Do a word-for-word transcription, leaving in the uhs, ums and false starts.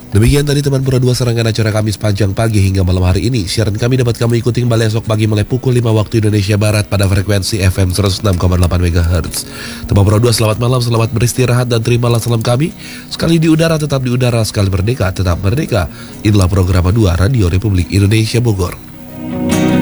Demikian tadi teman Pro dua serangan acara kami sepanjang pagi hingga malam hari ini. Siaran kami dapat kamu ikuti kembali esok pagi mulai pukul lima waktu Indonesia Barat pada frekuensi F M seratus enam koma delapan megahertz. Teman Pro dua selamat malam, selamat beristirahat dan terimalah salam kami. Sekali di udara tetap di udara, sekali merdeka tetap merdeka. Inilah program dua Radio Republik Indonesia Bogor.